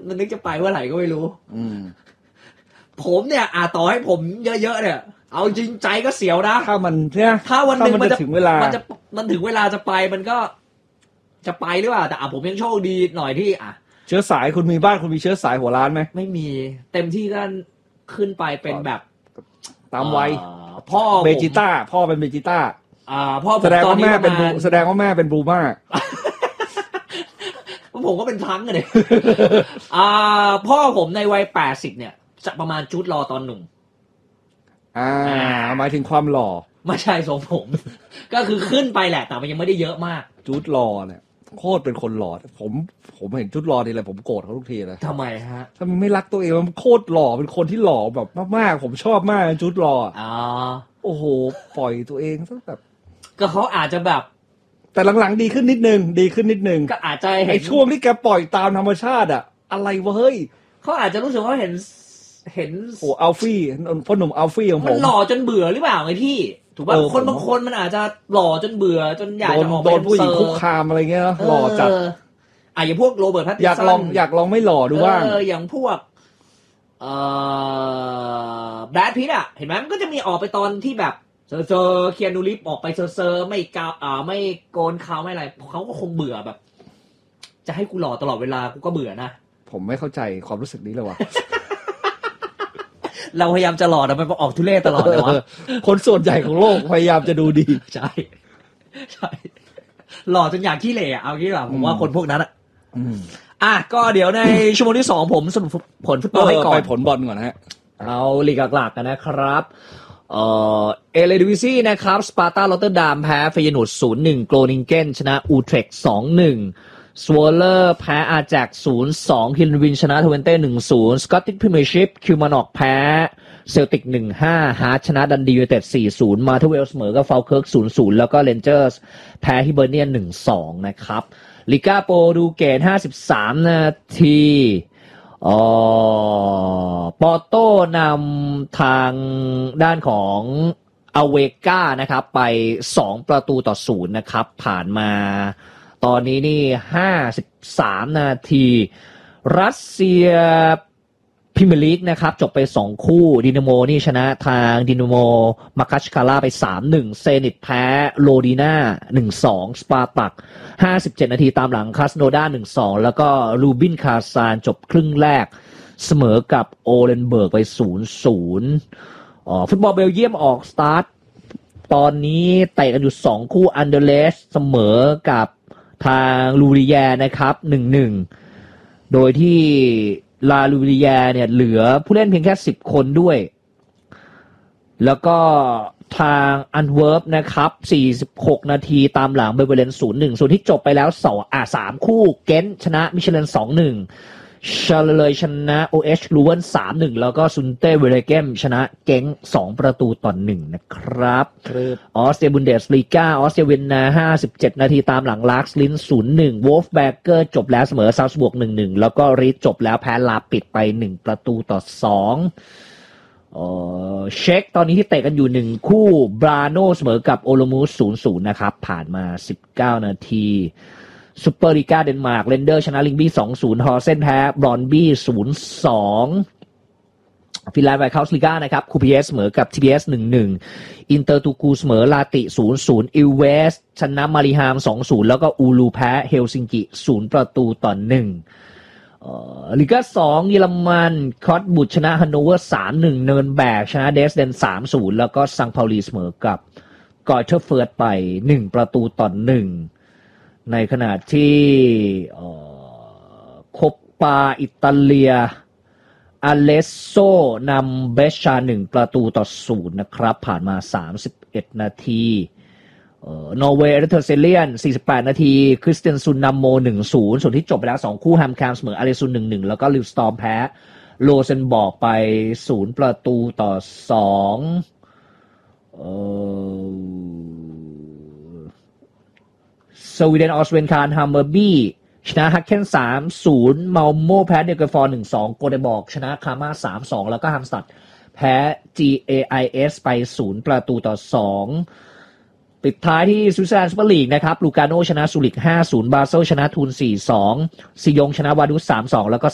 มันนึกจะไปเมื่อไหร่ก็ไม่รู้ผมเนี่ยต่อให้ผมเยอะๆเนี่ยเอาจริงใจก็เสียวนะถ้าวันนึงมันจะถึงเวลามันถึงเวลาจะไปมันก็จะไปหรือเปล่าแต่ผมยังโชคดีหน่อยที่เชื้อสายคุณมีบ้านคุณมีเชื้อสายหัวล้านไหมไม่มีเต็มที่ก็ขึ้นไปเป็นแบบตามวัยพ่อเบจิต้าพ่อเป็นเบจิต้าพ่อแสดงว่าแม่เป็นบลูม่าผมก็เป็นทั้งเลยพ่อผมในวัย80เนี่ยจะประมาณจุดรอตอนหนุ่มหมายถึงความหล่อไม่ใช่ทรงผมก็คือขึ้นไปแหละแต่มันยังไม่ได้เยอะมากจุดรอเนี่ยโคตรเป็นคนหล่อผมเห็นจุดรอทีไรผมโกรธเขาทุกทีเลยทำไมฮะถ้ามันไม่รักตัวเองมันโคตรหล่อเป็นคนที่หล่อแบบมากๆผมชอบมากจุดรอโอ้โหปล่อยตัวเองซะแบบก็เขาอาจจะแบบแต่หลังๆดีขึ้นนิดนึงก็อาจจะไอ้ช่วงที่แกปล่อยตามธรรมชาติอะไรวะเฮ้ยเขาอาจจะรู้สึกว่าเห็นโอ้อัลฟี่พ่อหนุ่มอัลฟี่ของผมมันหล่อจนเบื่อหรือเปล่าไงพี่ถูกป่ะคนบางคนมันอาจจะหล่อจนเบื่อจนอยากจะออกโดนผู้หญิงคุกคามอะไรเงี้ยหล่อจัดอย่างพวกโรเบิร์ตแพตตินสันอยากลองไม่หล่อดูบ้างอย่างพวกแบรดพิตต์เห็นไหมมันก็จะมีออกไปตอนที่แบบเซอร์เคียนูรีฟออกไปเซอร์ไม่กาวไม่โกนเขาไม่อะไรเขาก็คงเบื่อแบบจะให้กูหล่อตลอดเวลากูก็เบื่อนะผมไม่เข้าใจความรู้สึกนี้เลยว่ะเราพยายามจะหล่อแต่มันออกทุเรศตลอดเลยวะคนส่วนใหญ่ของโลกพยายามจะดูดีใช่หล่อจนอยากขี้เหร่เอางี้ดีกว่าผมว่าคนพวกนั้นก็เดี๋ยวในชั่วโมงที่2ผมสรุปผลฟุตบอลให้ก่อนไปผลบอลก่อนฮะเอาลีกหลักๆกันนะครับเอเลดิวิซีนะครับสปาร์ตาโรตเตอร์ดัมแพ้เฟยนูร์ 0-1 โกลนิงเกนชนะอูเทรค 2-1 สวอลเลอร์แพ้อาแจ็ก 0-2 ฮิลวินชนะทเวนเต้ 1-0 สกอตติชพรีเมียร์ชิพคิวมานอกแพ้เซลติก 1-5 ฮาร์ทชนะดันดียูไนเต็ด 4-0 มาเทเวลเสมอกับฟัลเคิร์ก 0-0 แล้วก็เรนเจอร์สแพ้ฮิเบอร์เนียน 1-2 นะครับลิก้าโปรตุเกส53 นาทีปอร์โต้นำทางด้านของอเวก้านะครับไป2-0นะครับผ่านมาตอนนี้นี่53 นาทีรัสเซียพรีเมียร์ลีกนะครับจบไป2คู่ดินาโมนี่ชนะทางดินาโมมาคัชคาร่าไป 3-1 เซนิตแพ้โลดีน่า 1-2 สปาร์ตัก57 นาทีตามหลังคาสโนดา 1-2 แล้วก็รูบินคาซานจบครึ่งแรกเสมอกับโอเลนเบิร์กไป 0-0 ฟุตบอลเบลเยียมออกสตาร์ทตอนนี้เตะกันอยู่2คู่อันเดอร์เลสเสมอกับทางลูริแยนะครับ 1-1 โดยที่ลาลูริแยเนี่ยเหลือผู้เล่นเพียงแค่10คนด้วยแล้วก็ทางอันเวิร์ปนะครับ46 นาทีตามหลังเบเวอร์เลน 0-1 ส่วนที่จบไปแล้ว3คู่เกนชนะมิเชลเลน 2-1 ชาเลย์ชนะโอเอชลูเวน 3-1 แล้วก็ซุนเต้เวเรเกมชนะเก้ง2-1นะครับออสเตรียบุนเดสลีกาออสเตรียเวียนนา57 นาทีตามหลังลาร์กสลิน 0-1 วอล์ฟแบเกอร์จบแล้วเสมอซาวส์บวก 1-1 แล้วก็รีดจบแล้วแพ้ลาปิดไป1-2เช็คตอนนี้ที่เตะกันอยู่1คู่บราโนเสมอกับโอโลมูส 0-0 นะครับผ่านมา19 นาทีซูเปอร์ลีกาเดนมาร์กเรนเดอร์ชนะลิงบี้ 2-0 ฮอร์เซนแพ้บรอนบี้ 0-2 ฟินแลนด์ไวท์เฮาส์ลีกานะครับคูพีเอสเสมอกับ TPS 1-1 อินเตอร์ตูกูเสมอลาติ 0-0 อิลเวสชนะมาริฮาม 2-0 แล้วก็อูลูแพ้เฮลซิงกิ 0-1ลีกา2เยอรมันคอตบุชชนะฮันโนเวอร์ 3-1 เนิร์นแบกชนะเดสเดน 3-0 แล้วก็ซังเปาลีเสมอกับกอยเทอร์เฟิร์ตไป1-1ในขณะที่โคปาอิตาเลียอเลสโซนำเบชชา1-0นะครับผ่านมา31 นาทีนอร์เวย์เทอร์เซเลียน48 นาทีคริสเตียนซุนนำโม 1-0 ส่วนที่จบไปแล้ว2คู่แฮมแคมเสมออาริซุน 1-1 แล้วก็ลิวสตอร์มแพ้โลเซนบอร์กไป0-2สวีเดนออสเวนคารฮัมเมอร์บี้ชนะฮักเคน 3-0 เมาโมแพ้เดลกาฟอร์ 1-2 โกเดบอกชนะคาม่า 3-2 แล้วก็ฮัมสตัดแพ้ GAIS ไป0-2ปิดท้ายที่สวิตเซอร์แลนด์ซุปเปอร์ลีกนะครับลูกาโนชนะซูริก 5-0 บาเซลชนะทูน 4-2 ซิยงชนะวาดุส 3-2 แล้วก็